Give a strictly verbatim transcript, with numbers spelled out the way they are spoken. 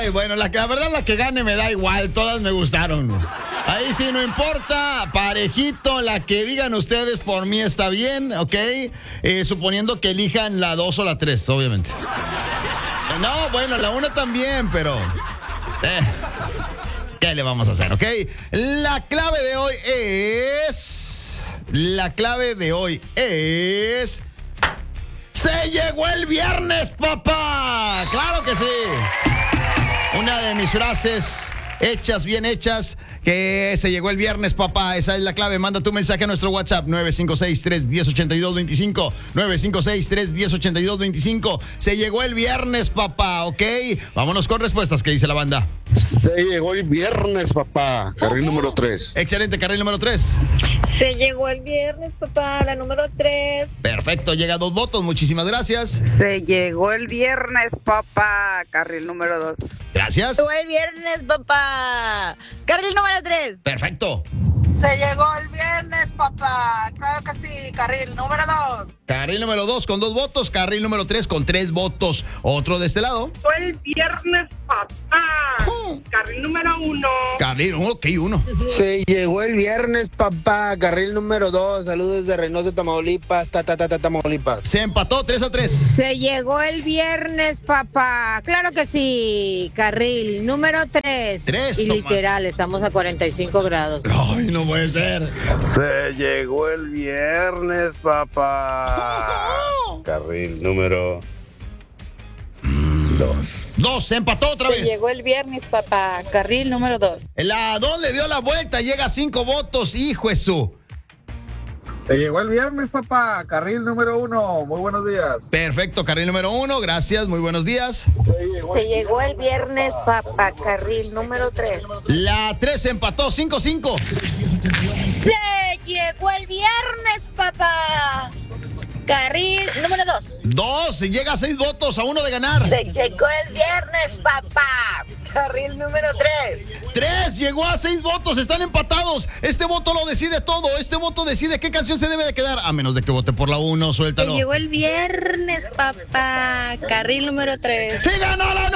Ay, bueno, la, la verdad la que gane me da igual, todas me gustaron. Ahí sí no importa, parejito, la que digan ustedes por mí está bien, ¿ok? Eh, suponiendo que elijan la dos o la tres, obviamente. No, bueno, la una también, pero... Eh, ¿qué le vamos a hacer, ok? La clave de hoy es... La clave de hoy es... ¡Se llegó el viernes, papá! ¡Claro que sí! Una de mis frases hechas, bien hechas, que se llegó el viernes, papá. Esa es la clave. Manda tu mensaje a nuestro WhatsApp nueve cinco seis, tres uno cero, ocho dos dos cinco. nueve cinco seis, tres uno cero, ocho dos dos cinco. Se llegó el viernes, papá, ¿ok? Vámonos con respuestas. ¿Qué dice la banda? Se llegó el viernes, papá. Carril número tres. Excelente, carril número tres. Se llegó el viernes, papá, la número tres. Perfecto, llega a dos votos. Muchísimas gracias. Se llegó el viernes, papá. Carril número dos. Gracias. Llegó el viernes, papá. Carril número tres. Perfecto. Se llegó el viernes, papá. Claro que sí. Carril número dos. Carril número dos con dos votos. Carril número tres con tres votos. Otro de este lado. Fue el viernes, papá. Hmm. Carril número uno. Carril, ok, uno. Se llegó el viernes, papá. Carril número dos. Saludos de Reynosa, Tamaulipas. Ta, ta, ta, ta, Tamaulipas. Se empató tres a tres. Se llegó el viernes, papá. Claro que sí. Carril número tres. Tres, Y toma. literal, estamos a cuarenta y cinco grados. Ay, no puede ser. Se llegó el viernes, papá. Carril número dos. Dos, se empató otra Se vez. llegó el viernes, papá. Carril número dos. La dos le dio la vuelta, llega a cinco votos, hijo de su. Se llegó el viernes, papá. Carril número uno. Muy buenos días. Perfecto, carril número uno, gracias, muy buenos días. Se llegó el viernes, papá. Carril número tres. La tres se empató, cinco cinco. Se llegó el viernes, papá. Carril número dos. Dos, llega a seis votos, a uno de ganar. Se llegó el viernes, papá. Carril número tres. Tres, llegó a seis votos, están empatados. Este voto lo decide todo, este voto decide qué canción se debe de quedar. A menos de que vote por la uno, Se suéltalo. llegó el viernes, papá. Carril número tres. ¡Y ganó la